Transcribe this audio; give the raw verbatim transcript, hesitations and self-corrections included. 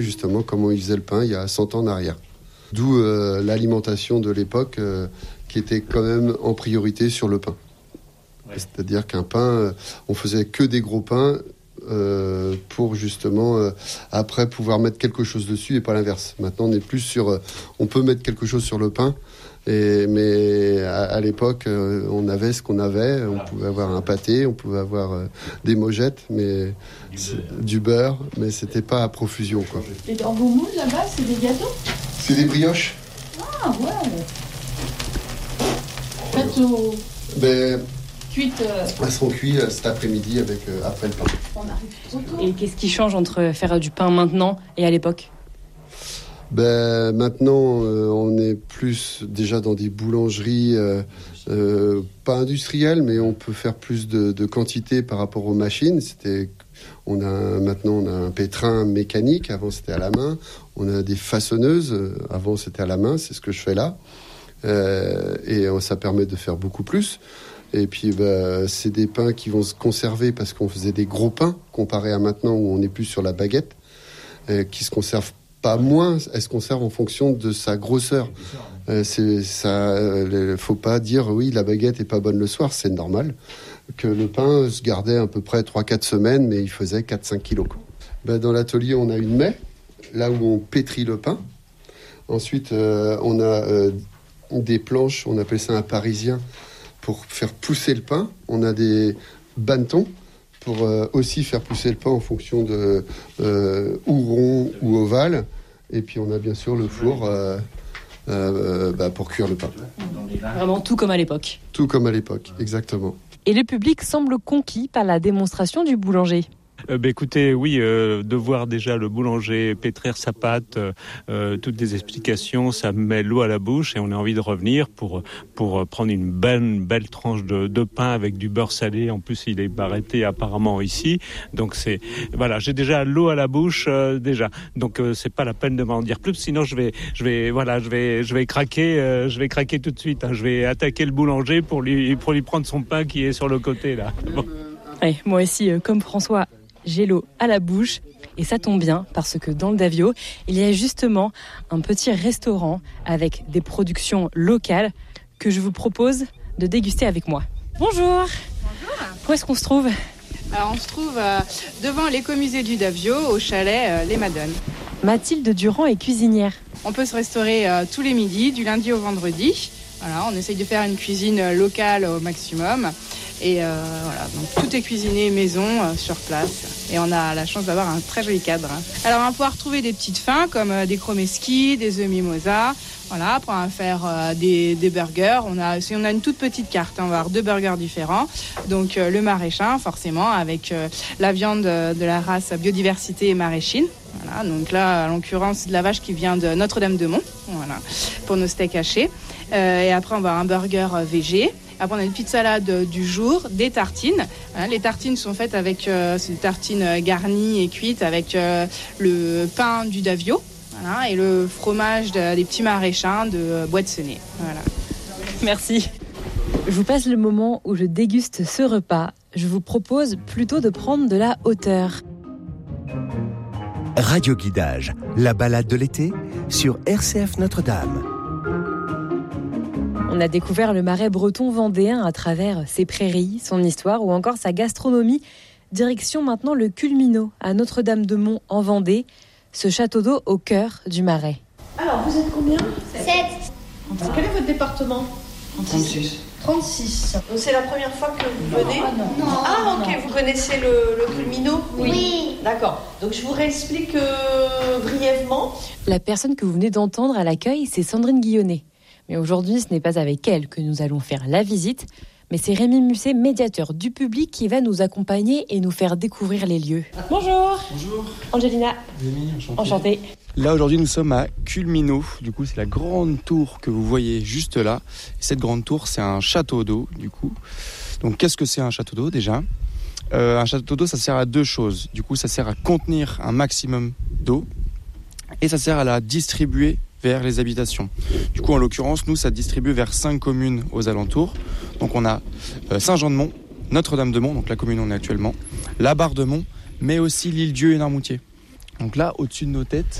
Justement, comment ils faisaient le pain il y a cent ans en arrière. D'où euh, l'alimentation de l'époque euh, qui était quand même en priorité sur le pain. Ouais. C'est-à-dire qu'un pain, euh, on faisait que des gros pains euh, pour justement euh, après pouvoir mettre quelque chose dessus et pas l'inverse. Maintenant, on est plus sur, euh, on peut mettre quelque chose sur le pain. Et, mais à, à l'époque, euh, on avait ce qu'on avait. On pouvait avoir un pâté, on pouvait avoir euh, des mojettes, mais du beurre. du beurre, mais c'était pas à profusion, quoi. Et dans vos moules là-bas, c'est des gâteaux ? C'est des brioches. Ah ouais. Faites au. Ben, cuites. Euh... Elles seront cuites euh, cet après-midi avec euh, après le pain. On arrive trop tôt. Et qu'est-ce qui change entre faire du pain maintenant et à l'époque ? Ben, maintenant, euh, on est plus déjà dans des boulangeries, euh, euh, pas industrielles, mais on peut faire plus de, de quantité par rapport aux machines. C'était, on a, maintenant, on a un pétrin mécanique. Avant, c'était à la main. On a des façonneuses. Avant, c'était à la main. C'est ce que je fais là. Euh, et ça permet de faire beaucoup plus. Et puis, ben, c'est des pains qui vont se conserver parce qu'on faisait des gros pains comparé à maintenant où on est plus sur la baguette, euh, qui se conservent pas moins, elle se conserve en fonction de sa grosseur. Euh, c'est ça. Euh, faut pas dire oui, la baguette est pas bonne le soir, c'est normal. Que le pain se gardait à peu près trois quatre semaines, mais il faisait quatre cinq kilos. Quoi. Ben, dans l'atelier, on a une maie, là où on pétrit le pain. Ensuite, euh, on a euh, des planches, on appelle ça un parisien, pour faire pousser le pain. On a des bannetons pour euh, aussi faire pousser le pain en fonction de euh, ou rond ou ovale. Et puis on a bien sûr le four euh, euh, bah, pour cuire le pain. Vraiment tout comme à l'époque. Tout comme à l'époque, exactement. Et le public semble conquis par la démonstration du boulanger. Euh, bah, écoutez, oui, euh, de voir déjà le boulanger pétrir sa pâte, euh, toutes des explications, ça met l'eau à la bouche et on a envie de revenir pour pour prendre une belle belle tranche de, de pain avec du beurre salé. En plus, il est arrêté apparemment ici, donc c'est voilà, j'ai déjà l'eau à la bouche euh, déjà. Donc euh, c'est pas la peine de m'en dire plus, sinon je vais je vais voilà, je vais je vais craquer, euh, je vais craquer tout de suite. Hein. Je vais attaquer le boulanger pour lui pour lui prendre son pain qui est sur le côté là. Bon. Ouais, moi aussi, euh, comme François. J'ai l'eau à la bouche et ça tombe bien parce que dans le Davio, il y a justement un petit restaurant avec des productions locales que je vous propose de déguster avec moi. Bonjour. Bonjour. Où est-ce qu'on se trouve ? Alors on se trouve euh, devant l'écomusée du Davio, au chalet euh, Les Madones. Mathilde Durand est cuisinière. On peut se restaurer euh, tous les midis, du lundi au vendredi. Voilà, on essaye de faire une cuisine locale au maximum. Et euh, voilà, donc tout est cuisiné maison, euh, sur place. Et on a la chance d'avoir un très joli cadre. Alors on va pouvoir trouver des petites fins comme euh, des chromeski, des œufs mimosa. Voilà, après on va faire euh, des, des burgers. On a, si on a une toute petite carte, hein, on va avoir deux burgers différents. Donc euh, le maraîchin, forcément, avec euh, la viande de la race biodiversité et maraîchine. Voilà, donc là, en l'occurrence, c'est de la vache qui vient de Notre-Dame-de-Mont. Voilà, pour nos steaks hachés. Euh, et après, on va avoir un burger euh, végé. Après, on a une petite salade du jour, des tartines. Hein, les tartines sont faites avec euh, c'est des tartines garnies et cuites avec euh, le pain du Davio, voilà, et le fromage de, des petits maraîchins de euh, Bois-de-Senez. Voilà. Merci. Je vous passe le moment où je déguste ce repas. Je vous propose plutôt de prendre de la hauteur. Radio Guidage, la balade de l'été sur R C F Notre-Dame. On a découvert le marais breton vendéen à travers ses prairies, son histoire ou encore sa gastronomie. Direction maintenant le Culminot à Notre-Dame-de-Mont en Vendée, ce château d'eau au cœur du marais. Alors, vous êtes combien ? sept. Quel est votre département ? trente-six. trente-six. Donc c'est la première fois que vous venez ? Non. Ah ok, vous connaissez le, le Culminot ? Oui. D'accord. Donc je vous réexplique euh, brièvement. La personne que vous venez d'entendre à l'accueil, c'est Sandrine Guillonnet. Mais aujourd'hui, ce n'est pas avec elle que nous allons faire la visite, mais c'est Rémi Musset, médiateur du public, qui va nous accompagner et nous faire découvrir les lieux. Bonjour. Bonjour. Angelina. Rémi, enchanté. Enchantée. Là, aujourd'hui, nous sommes à Culminot. Du coup, c'est la grande tour que vous voyez juste là. Et cette grande tour, c'est un château d'eau, du coup. Donc, qu'est-ce que c'est un château d'eau, déjà ? euh, Un château d'eau, ça sert à deux choses. Du coup, ça sert à contenir un maximum d'eau et ça sert à la distribuer vers les habitations. Du coup, en l'occurrence, nous, ça distribue vers cinq communes aux alentours. Donc, on a euh, Saint-Jean-de-Mont, Notre-Dame-de-Mont, donc la commune où on est actuellement, la Barre-de-Mont, mais aussi l'Île-Dieu et Noirmoutier. Donc là, au-dessus de nos têtes,